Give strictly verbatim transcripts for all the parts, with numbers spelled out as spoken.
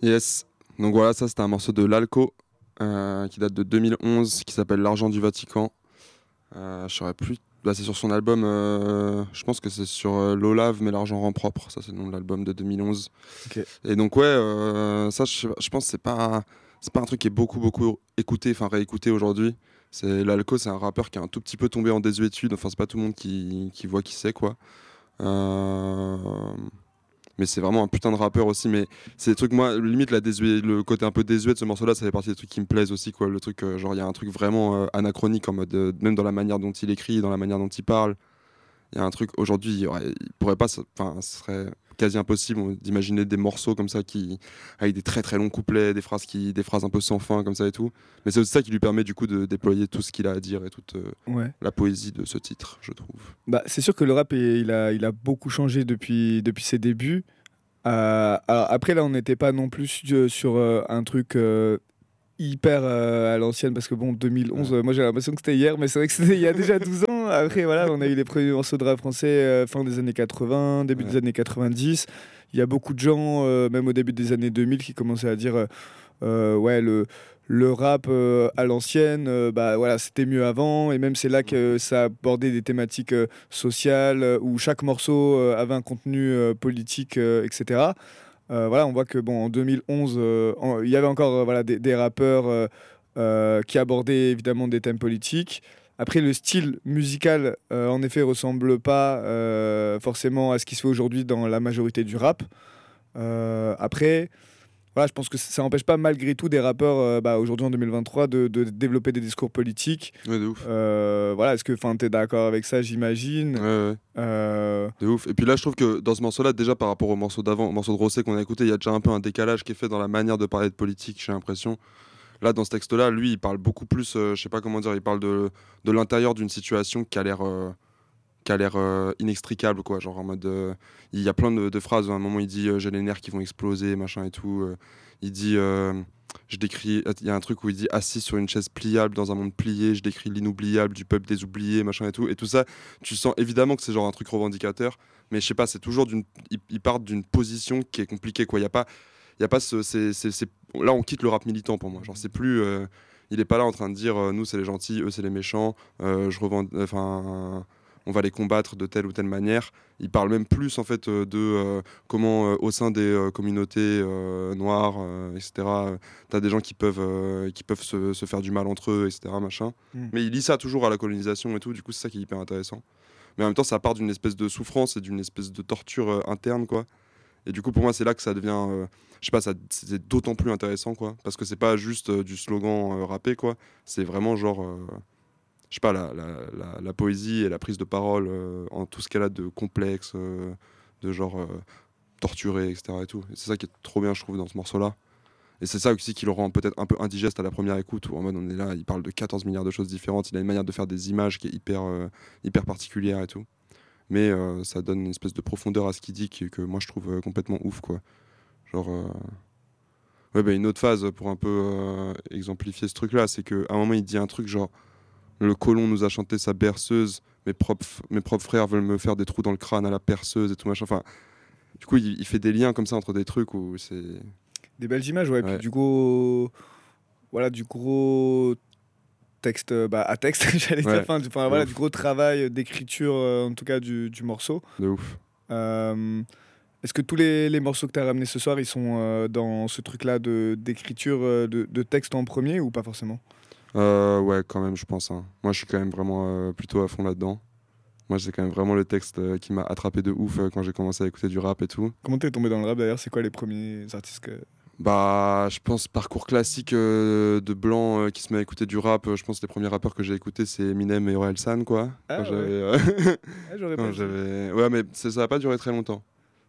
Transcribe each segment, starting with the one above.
Yes. Donc voilà, ça c'était un morceau de Lalco euh, qui date de deux mille onze, qui s'appelle L'argent du Vatican. Euh, je saurais plus. Bah, c'est sur son album, euh, je pense que c'est sur euh, L'Olave, mais l'argent rend propre. Ça, c'est le nom de l'album de deux mille onze. Ok. Et donc, ouais, euh, ça, je, je pense que c'est pas, c'est pas un truc qui est beaucoup, beaucoup écouté, enfin réécouté aujourd'hui. C'est, L'Alco, c'est un rappeur qui est un tout petit peu tombé en désuétude. Enfin, c'est pas tout le monde qui, qui voit qui c'est, quoi. Euh, Mais c'est vraiment un putain de rappeur aussi. Mais c'est des trucs, moi, limite, la désuet, le côté un peu désuet de ce morceau-là, ça fait partie des trucs qui me plaisent aussi, quoi. Le truc, euh, genre, il y a un truc vraiment euh, anachronique en mode, euh, même dans la manière dont il écrit, dans la manière dont il parle. Il y a un truc, aujourd'hui, il, y aurait- il pourrait pas, enfin, ce serait quasi impossible d'imaginer des morceaux comme ça qui, avec des très très longs couplets, des phrases, qui, des phrases un peu sans fin, comme ça et tout. Mais c'est aussi ça qui lui permet, du coup, de déployer tout ce qu'il a à dire et toute euh, Ouais. la poésie de ce titre, je trouve. Bah, c'est sûr que le rap, est- il a, il a beaucoup changé depuis, depuis ses débuts. Euh, alors après, là, on n'était pas non plus sur, sur, euh, un truc euh, hyper euh, à l'ancienne, parce que bon, deux mille onze, Ouais. euh, moi j'ai l'impression que c'était hier, mais c'est vrai que c'était il y a déjà douze ans. Après, voilà, on a eu les premiers morceaux de rap français euh, fin des années quatre-vingts, début Ouais. des années quatre-vingt-dix. Il y a beaucoup de gens, euh, même au début des années deux mille, qui commençaient à dire euh, euh, ouais, le, le rap euh, à l'ancienne, euh, bah voilà, c'était mieux avant. Et même c'est là que ça abordait des thématiques euh, sociales, euh, où chaque morceau euh, avait un contenu euh, politique, euh, et cetera. Euh, voilà, on voit que bon, en deux mille onze, euh, en- il y avait encore euh, voilà, des, des rappeurs euh, euh, qui abordaient évidemment des thèmes politiques. Après, le style musical, euh, en effet, ressemble pas euh, forcément à ce qui se fait aujourd'hui dans la majorité du rap. Euh, après, voilà, je pense que ça n'empêche pas malgré tout des rappeurs euh, bah, aujourd'hui en deux mille vingt-trois de, de développer des discours politiques. Ouais, de ouf. Euh, voilà, est-ce que tu es d'accord avec ça, Ouais, j'imagine? ouais. Euh, De ouf. Et puis là, je trouve que dans ce morceau-là, déjà par rapport au morceau d'avant, au morceau de Rossé qu'on a écouté, il y a déjà un peu un décalage qui est fait dans la manière de parler de politique, j'ai l'impression. Là, dans ce texte-là, lui, il parle beaucoup plus, euh, je sais pas comment dire, il parle de, de l'intérieur d'une situation qui a l'air euh, qui a l'air euh, inextricable, quoi. Genre en mode, euh, il y a plein de, de phrases. À un moment, il dit euh, j'ai les nerfs qui vont exploser, machin et tout. Euh, il dit, euh, je décris, il y a un truc où il dit assis sur une chaise pliable dans un monde plié, je décris l'inoubliable du peuple des oubliés, machin et tout. Et tout ça, tu sens évidemment que c'est genre un truc revendicateur, mais je sais pas, c'est toujours d'une, il, il part d'une position qui est compliquée, quoi. Il y a pas, il y a pas ce, c'est, c'est, c'est- là, on quitte le rap militant pour moi. Genre, c'est plus, euh, il est pas là en train de dire, euh, nous c'est les gentils, eux c'est les méchants. Euh, je revends, enfin on va les combattre de telle ou telle manière. Il parle même plus en fait euh, de euh, comment euh, au sein des euh, communautés euh, noires, euh, et cetera. Tu as des gens qui peuvent, euh, qui peuvent se, se faire du mal entre eux, et cetera. Machin. hmm. Mais il lit ça toujours à la colonisation et tout. Du coup, c'est ça qui est hyper intéressant. Mais en même temps, ça part d'une espèce de souffrance et d'une espèce de torture euh, interne, quoi. Et du coup, pour moi, c'est là que ça devient, euh, je sais pas, ça, c'est d'autant plus intéressant, quoi. Parce que c'est pas juste euh, du slogan euh, rappé, quoi. C'est vraiment genre. euh, je sais pas, la, la, la, la poésie et la prise de parole euh, en tout ce qu'elle a de complexe, euh, de genre euh, torturé, et cetera. Et tout. Et c'est ça qui est trop bien, je trouve, dans ce morceau-là. Et c'est ça aussi qui le rend peut-être un peu indigeste à la première écoute, où en mode on est là, il parle de quatorze milliards de choses différentes, il a une manière de faire des images qui est hyper, euh, hyper particulière et tout. Mais euh, ça donne une espèce de profondeur à ce qu'il dit qui, que moi je trouve euh, complètement ouf, quoi. Genre. Euh... Ouais, bah, une autre phase pour un peu euh, exemplifier ce truc-là, c'est qu'à un moment il dit un truc genre. Le colon nous a chanté sa berceuse. Mes propres, mes propres frères veulent me faire des trous dans le crâne à la perceuse et tout machin. Enfin, du coup, il, il fait des liens comme ça entre des trucs où c'est. Des belles images, ouais. Puis Ouais. du gros, voilà, du gros texte, euh, bah, à texte, j'allais dire. Ouais. Enfin, du, enfin, De voilà, ouf. du gros travail d'écriture, euh, en tout cas du, du morceau. De ouf. Euh, Est-ce que tous les, les morceaux que tu as ramenés ce soir, ils sont euh, dans ce truc-là de, d'écriture, euh, de, de texte en premier ou pas forcément? Euh, ouais, quand même, je pense. Hein. Moi, je suis quand même vraiment euh, plutôt à fond là-dedans. Moi, c'est quand même vraiment le texte euh, qui m'a attrapé de ouf euh, quand j'ai commencé à écouter du rap et tout. Comment t'es tombé dans le rap d'ailleurs? C'est quoi les premiers artistes que... Bah, je pense parcours classique euh, de blanc euh, qui se met à écouter du rap. euh, je pense que les premiers rappeurs que j'ai écoutés, c'est Eminem et Orelsan, quoi. Ah Quand ouais, j'avais. euh, ah, j'aurais pas quand dit. j'avais. Ouais, mais ça n'a pas duré très longtemps.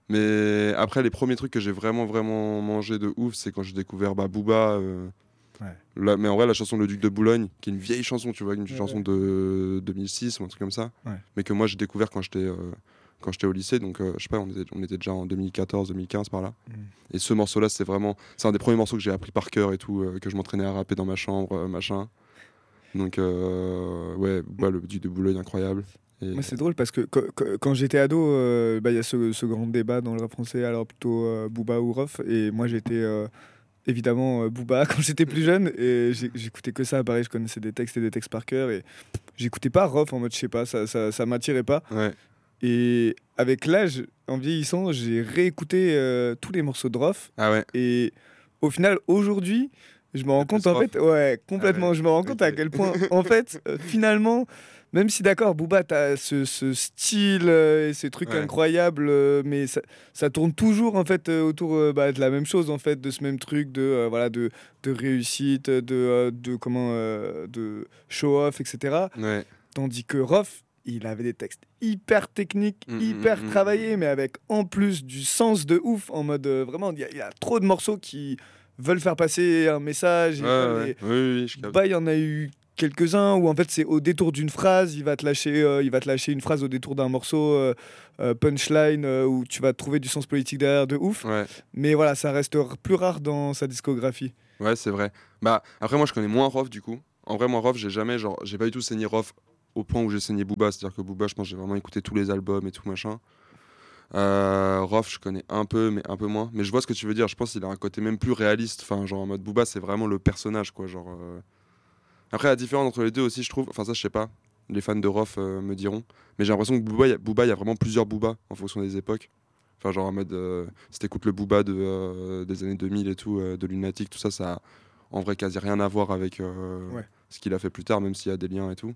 Mais après, les premiers trucs que j'ai vraiment, vraiment mangé de ouf, c'est quand j'ai découvert bah, Booba. euh, Ouais. la- mais en vrai, la chanson Le Duc de Boulogne, qui est une vieille chanson, tu vois, une Ouais, chanson ouais. de deux mille six ou un truc comme ça. Ouais. Mais que moi, j'ai découvert quand j'étais euh, quand j'étais au lycée. Donc, euh, je sais pas, on était, on était déjà en deux mille quatorze, deux mille quinze par là. Mm. Et ce morceau-là, c'est vraiment. C'est un des premiers morceaux que j'ai appris par cœur et tout, euh, que je m'entraînais à rapper dans ma chambre, euh, machin. Donc, euh, ouais, Booba, Le Duc de Boulogne, incroyable. Et... Moi, c'est drôle parce que quand, quand- quand j'étais ado, euh, bah, il y a ce, ce grand débat dans le rap français, alors plutôt euh, Booba ou Rof. Et moi, j'étais euh, évidemment euh, Booba quand j'étais plus jeune. Et j'ai- j'écoutais que ça. Pareil, je connaissais des textes et des textes par cœur. Et j'écoutais pas Rof en mode, je sais pas, ça, ça, ça m'attirait pas. Ouais, Et avec l'âge, en vieillissant, j'ai réécouté euh, tous les morceaux de Rof. ah ouais, Et au final, aujourd'hui, je me rends le plus compte, en rough. fait, ouais, Ah complètement, ouais, je me rends compte à ok. quel point, en fait, euh, finalement, même si d'accord, Booba, t'as ce, ce style euh, et ces trucs Ouais, incroyables, euh, mais ça, ça tourne toujours, en fait, euh, autour euh, bah, de la même chose, en fait, de ce même truc de, euh, voilà, de, de réussite, de, euh, de, comment, euh, de show-off, et cetera. ouais. Tandis que Rof, il avait des textes hyper techniques, Mm, mm, hyper mm, mm. travaillés, mais avec en plus du sens de ouf, en mode euh, vraiment, il y, a il y a trop de morceaux qui veulent faire passer un message Ouais, et veulent ouais, les- oui, oui, oui, je capte. bah, il y en a eu quelques-uns où en fait c'est au détour d'une phrase, il va te lâcher, euh, il va te lâcher une phrase au détour d'un morceau, euh, euh, punchline, euh, où tu vas trouver du sens politique derrière de ouf. Ouais, Mais voilà, ça reste r- plus rare dans sa discographie. ouais, c'est vrai. Bah, après, moi, je connais moins Rof, du coup. En vrai, moi, Rof, j'ai jamais, genre, j'ai pas du tout saigné Rof au point où j'ai saigné Booba. C'est-à-dire que Booba, je pense que j'ai vraiment écouté tous les albums et tout, machin. Euh, Rof, je connais un peu, mais un peu moins. Mais je vois ce que tu veux dire. Je pense qu'il a un côté même plus réaliste. Enfin, genre, en mode Booba, c'est vraiment le personnage, quoi. Genre, euh, après, la différence entre les deux aussi, je trouve, enfin ça je sais pas, les fans de Rof euh, me diront, mais j'ai l'impression que Booba, il y a- Booba, il y a vraiment plusieurs Booba en fonction des époques. Enfin genre en mode, euh, si t'écoutes le Booba de, euh, des années deux mille et tout, euh, de Lunatic, tout ça, ça a en vrai quasi rien à voir avec euh, Ouais. ce qu'il a fait plus tard, même s'il y a des liens et tout.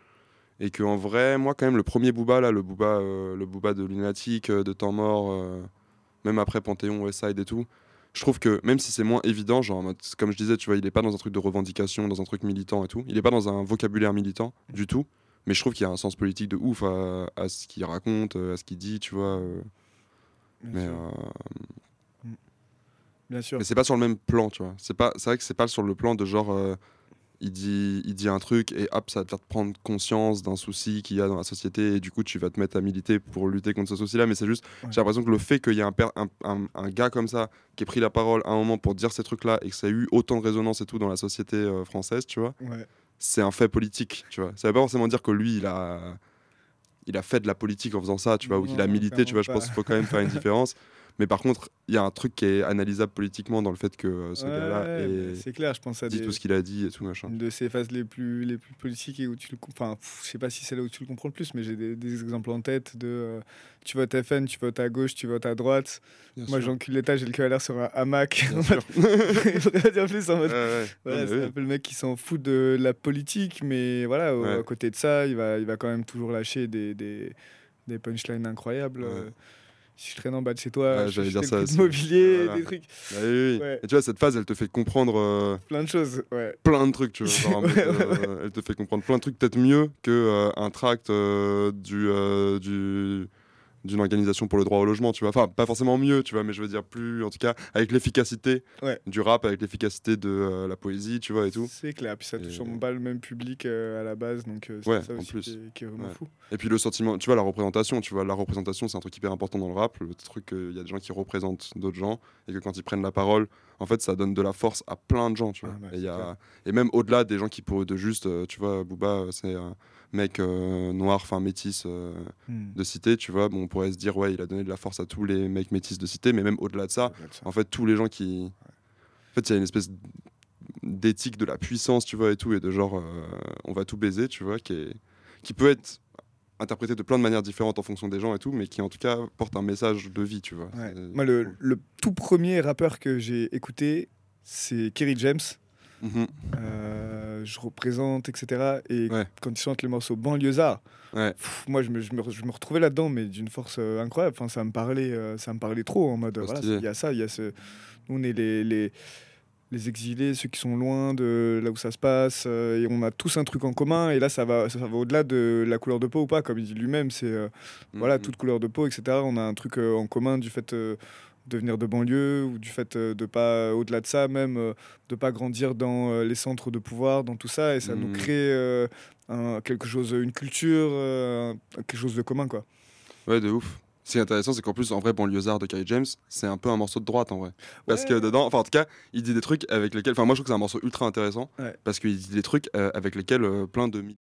Et que en vrai, moi quand même, le premier Booba, là, le Booba, euh, le Booba de Lunatic, euh, de Temps Mort, euh, même après Panthéon, Westside et tout, je trouve que même si c'est moins évident, genre en mode, comme je disais, tu vois, il est pas dans un truc de revendication, dans un truc militant et tout, il est pas dans un vocabulaire militant du tout, mais je trouve qu'il y a un sens politique de ouf à, à ce qu'il raconte, euh, à ce qu'il dit, tu vois. euh, Bien mais sûr. euh, Mm. Bien sûr. mais c'est pas sur le même plan, tu vois. C'est pas, c'est vrai que c'est pas sur le plan de genre, euh, il dit, il dit un truc et hop, ça va te faire prendre conscience d'un souci qu'il y a dans la société et du coup tu vas te mettre à militer pour lutter contre ce souci-là. Mais c'est juste, Ouais. j'ai l'impression que le fait qu'il y ait un, per- un, un- un gars comme ça qui ait pris la parole à un moment pour dire ces trucs-là et que ça a eu autant de résonance et tout dans la société euh, française, tu vois, Ouais. c'est un fait politique, tu vois. Ça veut pas forcément dire que lui, il a, il a fait de la politique en faisant ça, tu vois, ou qu'il a Non, milité, tu clairement vois. Je pas. pense qu'il faut quand même faire une différence. Mais par contre, il y a un truc qui est analysable politiquement dans le fait que euh, ce gars-là Ouais, mais ait c'est clair, je pense à dit tout des, ce qu'il a dit et tout machin. une de ces phases les plus, les plus politiques et où tu le com- enfin pff, je sais pas si c'est là où tu le comprends le plus, mais j'ai des, des exemples en tête de euh, tu votes F N, tu votes à gauche, tu votes à droite. Bien Moi sûr. j'encule l'État, j'ai le cœur à l'air sur un hamac. Bien sûr. Il faudrait pas dire plus en Ouais, mode ouais. voilà, Non, mais c'est un oui. peu le mec qui s'en fout de la politique, mais voilà, au- Ouais. à côté de ça, il va, il va quand même toujours lâcher des, des, des punchlines incroyables. Ouais. euh, Si je traîne en bas de chez toi, Ouais, je j'allais fais dire le ça prix de aussi. mobilier, Voilà. des trucs. Bah oui, oui. Ouais, Et tu vois, cette phase, elle te fait comprendre euh, plein de choses. Ouais. plein de trucs, tu vois. Genre en mode, Ouais, ouais, ouais. euh, elle te fait comprendre plein de trucs, peut-être mieux que euh, un tract euh, du, euh, du, d'une organisation pour le droit au logement, tu vois. Enfin, pas forcément mieux, tu vois, mais je veux dire plus, en tout cas, avec l'efficacité Ouais. du rap, avec l'efficacité de euh, la poésie, tu vois, et tout. C'est clair, puis ça touche Et- sûrement pas le même public euh, à la base, donc euh, c'est Ouais, ça en aussi plus. qui est, qui est vraiment Ouais. fou. Et puis le sentiment, tu vois, la représentation, tu vois, la représentation, c'est un truc hyper important dans le rap, le truc qu'il y a des gens qui représentent d'autres gens, et que quand ils prennent la parole, en fait, ça donne de la force à plein de gens, tu vois. Ah bah, et, il y c'est a... clair. et même au-delà des gens qui pourraient de juste, euh, tu vois, Booba, euh, c'est un mec euh, noir, enfin métis euh, Hmm. de cité, tu vois, bon, on pourrait se dire, ouais, il a donné de la force à tous les mecs métis de cité, mais même au-delà de ça, Ça doit être ça. en fait, tous les gens qui... En fait, il y a une espèce d'éthique de la puissance, tu vois, et tout, et de genre, euh, on va tout baiser, tu vois, qui, est... qui peut être interprété de plein de manières différentes en fonction des gens et tout, mais qui en tout cas porte un message de vie, tu vois. Ouais. C'est Moi, le, cool. le tout premier rappeur que j'ai écouté, c'est Kerry James. Mhm. Euh, je représente, et cetera. Et Ouais. quand il chante les morceaux banlieusards, Ouais, pff, moi, je me, je, me, je me retrouvais là-dedans, mais d'une force euh, incroyable. Enfin, ça me parlait, euh, ça me parlait trop en mode, trop voilà, stylé. il y a ça, il y a ce. Nous, on est les, les, les exilés, ceux qui sont loin de là où ça se passe, euh, et on a tous un truc en commun. Et là, ça va, ça, ça va au-delà de la couleur de peau ou pas, comme il dit lui-même. C'est euh, voilà, Mhm. toute couleur de peau, et cetera. On a un truc euh, en commun du fait euh, de venir de banlieue ou du fait euh, de pas, au-delà de ça, même euh, de pas grandir dans euh, les centres de pouvoir, dans tout ça. Et ça nous Mhm. crée euh, un- quelque chose, une culture, euh, un- quelque chose de commun, quoi. Ouais, de ouf. Ce qui est intéressant, c'est qu'en plus, en vrai, Banlieusard de Kerry James, c'est un peu un morceau de droite en vrai. Parce que Ouais. dedans, enfin, en tout cas, il dit des trucs avec lesquels. Enfin, moi, je trouve que c'est un morceau ultra intéressant. Ouais. Parce qu'il dit des trucs euh, avec lesquels euh, plein de